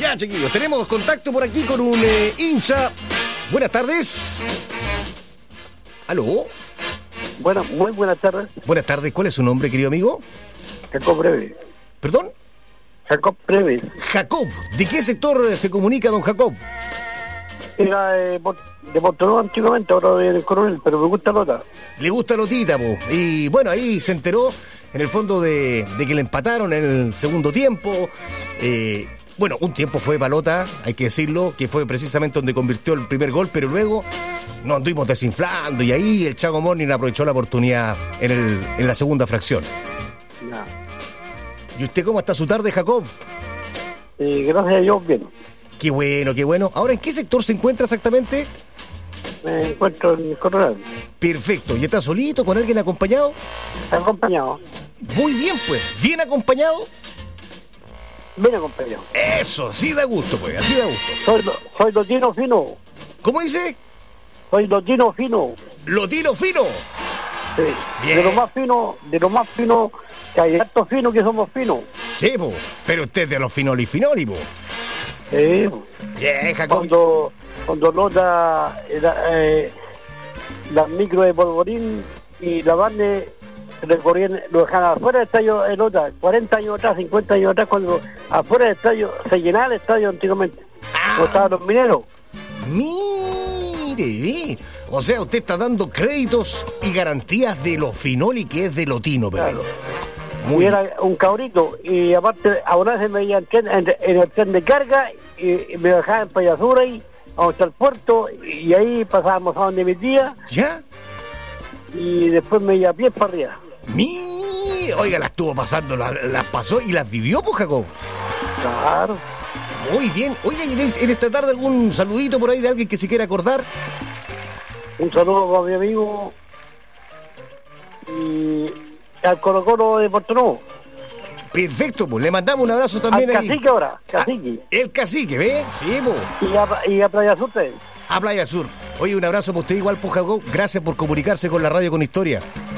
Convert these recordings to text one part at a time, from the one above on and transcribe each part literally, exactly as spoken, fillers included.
Ya, chiquillos, tenemos contacto por aquí con un eh, hincha. Buenas tardes. ¿Aló? Bueno, muy buenas tardes. Buenas tardes, ¿cuál es su nombre, querido amigo? Jacob Breves. ¿Perdón? Jacob Breves. Jacob, ¿de qué sector se comunica don Jacob? Era de, de Portonó antiguamente, ahora de Coronel, pero me gusta Lota. Le gusta Lotita, po. Y bueno, ahí se enteró, en el fondo, de, de que le empataron en el segundo tiempo. Eh, bueno, un tiempo fue para Lota, hay que decirlo, que fue precisamente donde convirtió el primer gol, pero luego nos anduvimos desinflando y ahí el Chago Morning aprovechó la oportunidad en, el, en la segunda fracción. Ya. ¿Y usted cómo está su tarde, Jacob? Eh, gracias a Dios, bien. Qué bueno, qué bueno. Ahora, ¿en qué sector se encuentra exactamente? Me encuentro en Coronel. Perfecto. ¿Y está solito, con alguien acompañado? Acompañado. Muy bien, pues. ¿Bien acompañado? Bien acompañado. Eso, sí da gusto, pues. Así da gusto. Soy, soy lotino fino. ¿Cómo dice? Soy lotino fino. Lotino fino. Sí. Bien. De lo más fino, de lo más fino, que hay hartos finos que somos finos. Sí, po. Pero usted es de los finoli finoli, po. Sí. Bien, Jacob. Cuando, cuando nota eh, las micro de polvorín y la banda recorrían, lo dejaban afuera del estadio de Lota, cuarenta años atrás, cincuenta años atrás, cuando afuera del estadio se llenaba el estadio antiguamente. Ah. Como estaban los mineros. Mire, o sea, usted está dando créditos y garantías de lo finoli que es de Lotino, pero. Claro. Muy Y era un cabrito, y aparte ahora se me veía en, tren, en, en el tren de carga, y, y me dejaban en Payasura y hasta el puerto, y ahí pasábamos a donde mi tía, ¿Ya? y después me iba a pie para arriba. Mire, oiga, las estuvo pasando, las, las pasó y las vivió, pues, Jacob. Claro. Muy bien. Oiga, ¿y en, en esta tarde algún saludito por ahí de alguien que se quiera acordar? Un saludo para mi amigo y al Colo Colo de Puerto Nuevo. Perfecto, pues le mandamos un abrazo también al ahí. Cacique ahora, Cacique. Ah, el Cacique, ¿ve? Sí, pues. Y a, y a Playa Sur también. A Playa Sur. Oye, un abrazo para usted igual, pues, Jacob. Gracias por comunicarse con la radio con historia.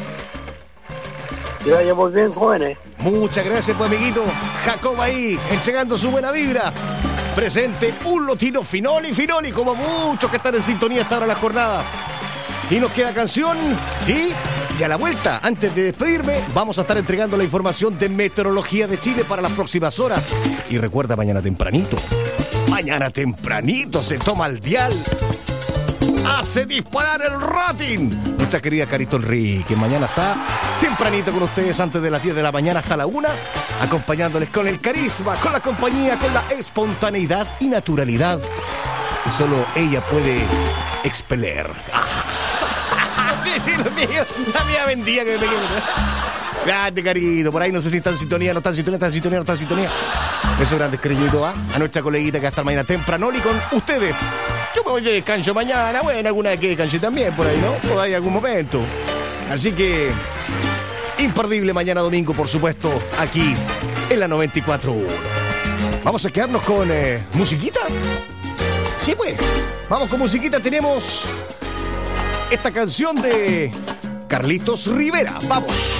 Que vaya muy bien, jóvenes. Muchas gracias, pues, amiguito. Jacob ahí, entregando su buena vibra. Presente un Lotino finoli, finoli, como muchos que están en sintonía hasta ahora en la jornada. Y nos queda canción, ¿sí? Y a la vuelta, antes de despedirme, vamos a estar entregando la información de Meteorología de Chile para las próximas horas. Y recuerda, mañana tempranito, mañana tempranito se toma el dial, hace disparar el rating. Nuestra querida Carito Enrique, mañana está tempranito con ustedes antes de las diez de la mañana hasta la una, acompañándoles con el carisma, con la compañía, con la espontaneidad y naturalidad que solo ella puede expeler. La mía vendía que me grande, Carito, por ahí no sé si está en sintonía, no está en sintonía, está en sintonía, no está en sintonía. Esos grandes cariñitos, ¿ah? A nuestra coleguita que hasta mañana tempranoli con ustedes. Yo me voy de descanso mañana, bueno, alguna vez que descanse también por ahí, ¿no? Por ahí algún momento. Así que, imperdible mañana domingo, por supuesto, aquí en la noventa y cuatro punto uno. Vamos a quedarnos con eh, musiquita. Sí, pues. Vamos con musiquita, tenemos esta canción de Carlitos Rivera. Vamos.